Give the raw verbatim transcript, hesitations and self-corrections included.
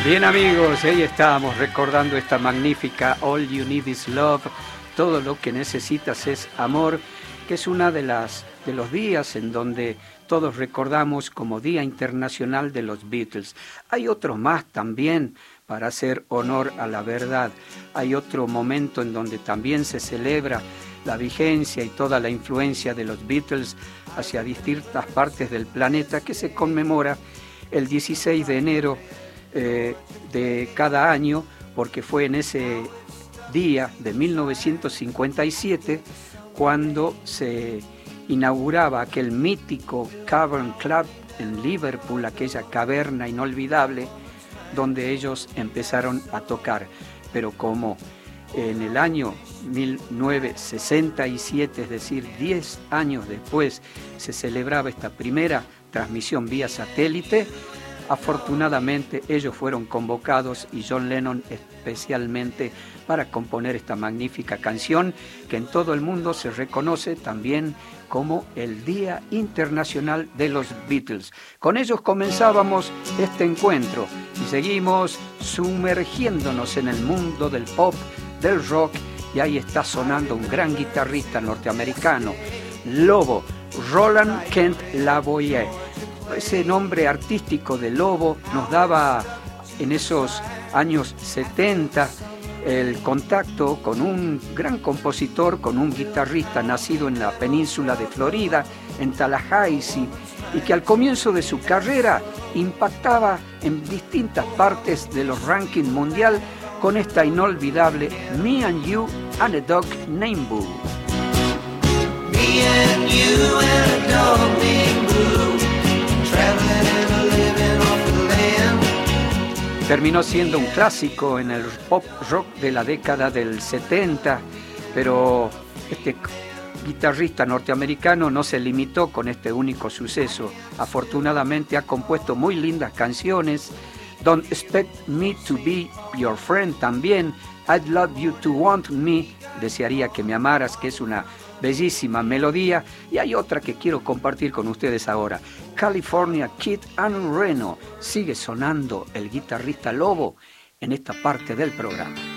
Bien amigos, ahí estamos recordando esta magnífica All You Need Is Love, todo lo que necesitas es amor, que es una de las de los días en donde todos recordamos como Día Internacional de los Beatles. Hay otros más también para hacer honor a la verdad. Hay otro momento en donde también se celebra la vigencia y toda la influencia de los Beatles hacia distintas partes del planeta, que se conmemora el dieciséis de enero eh, de cada año, porque fue en ese día de mil novecientos cincuenta y siete cuando se inauguraba aquel mítico Cavern Club en Liverpool, aquella caverna inolvidable donde ellos empezaron a tocar. Pero como en el año mil novecientos sesenta y siete, es decir, diez años después, se celebraba esta primera transmisión vía satélite, afortunadamente ellos fueron convocados y John Lennon especialmente para componer esta magnífica canción que en todo el mundo se reconoce también como el Día Internacional de los Beatles. Con ellos comenzábamos este encuentro y seguimos sumergiéndonos en el mundo del pop, del rock, y ahí está sonando un gran guitarrista norteamericano, Lobo, Roland Kent Lavoie. Ese nombre artístico de Lobo nos daba en esos años setenta el contacto con un gran compositor, con un guitarrista nacido en la península de Florida, en Tallahassee, y que al comienzo de su carrera impactaba en distintas partes de los rankings mundial con esta inolvidable Me and You and a Dog Named Boo. Me and you and a dog named Boo. Terminó siendo un clásico en el pop rock de la década del setenta, pero este guitarrista norteamericano no se limitó con este único suceso. Afortunadamente ha compuesto muy lindas canciones. Don't Expect Me to Be Your Friend también. I'd Love You to Want Me, desearía que me amaras, que es una bellísima melodía. Y hay otra que quiero compartir con ustedes ahora, California Kid and Reno. Sigue sonando el guitarrista Lobo en esta parte del programa.